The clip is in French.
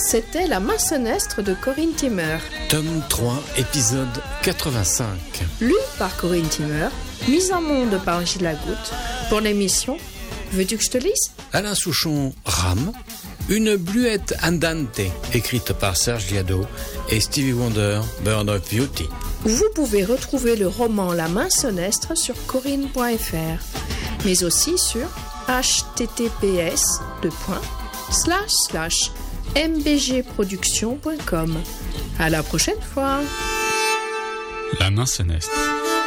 C'était La main senestre de Corinne Timmer. Tome 3, épisode 85. Lu par Corinne Timmer, mise en monde par Gilles Lagoutte. Pour l'émission, veux-tu que je te lise ? Alain Souchon, Rame. Une bluette andante, écrite par Serge Liado et Stevie Wonder, Burn of Beauty. Vous pouvez retrouver le roman La main senestre sur corinne.fr, mais aussi sur https://mbgproduction.com. À la prochaine fois. La main senestre.